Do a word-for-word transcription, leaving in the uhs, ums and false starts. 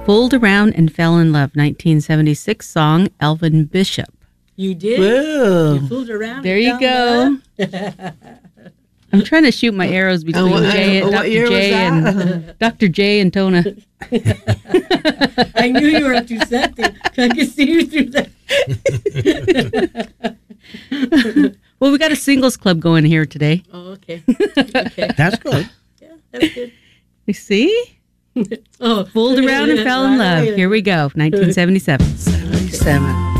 Fooled Around and Fell in Love, nineteen seventy-six song, Elvin Bishop. You did? Well, You fooled around. There you go. I'm trying to shoot my arrows between what- Jay and what Doctor year was J that? and Doctor J and Tona. I knew you were up to something. I could see you through that. Well, we got a singles club going here today. Oh, okay. Okay. that's good. Yeah, that's good. You see? Oh, Fooled Around and Fell in Love. Here we go, nineteen seventy-seven. seventy-seven.